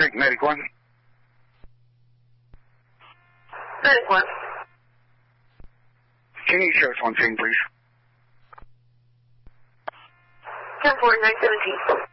Creek, Medic 1. Medic 1. Can you show us 110, please? 10-49-17.